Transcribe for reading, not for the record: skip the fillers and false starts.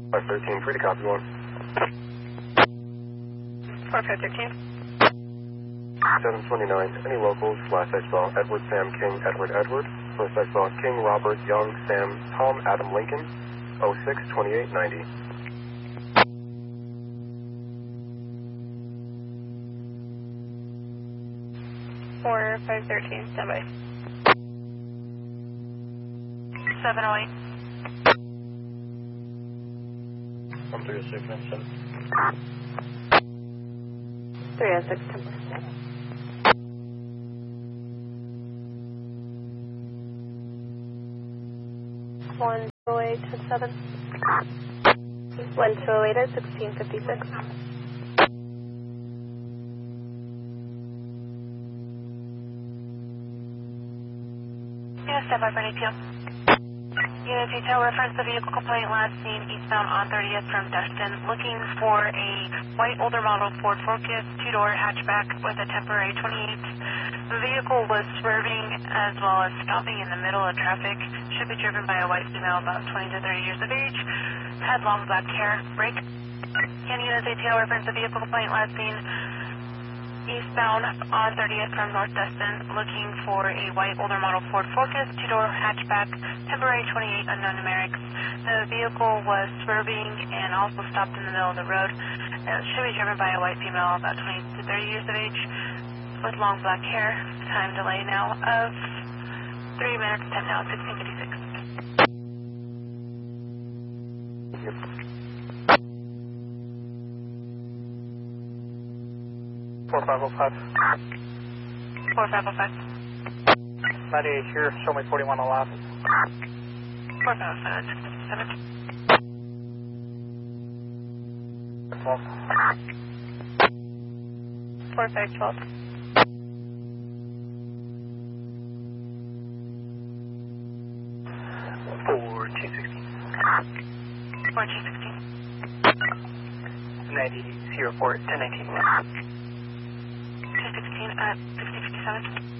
513, free to copy one. 4513. 729, any locals, last exfile, Edward Sam King, Edward Edward. First exfile, King Robert Young Sam Tom Adam Lincoln, 062890. 4513, standby. 708. 30697. 306, temper. One 208 to 7. 1208 at 1656. Unit standby for an APO. Unit detail, reference the vehicle complaint last seen eastbound on 30th from Destin, looking for a white older model Ford Focus, two-door hatchback with a temporary 28. The vehicle was swerving as well as stopping in the middle of traffic. Should be driven by a white female about 20 to 30 years of age. Had long black hair. Brake. Can unit detail, reference the vehicle complaint last seen eastbound on 30th from North Destin, looking for a white older model Ford Focus, two-door hatchback, temporary 28, unknown numerics. The vehicle was swerving and also stopped in the middle of the road. Should be driven by a white female about 20 to 30 years of age with long black hair. Time delay now of 3 minutes, 10 now, 1656. 4505. 4505. 98 here, show me 41 on left. 4505, 657. 12. 4512. 4216. 4216. 90 04 1019. 216 at 1657.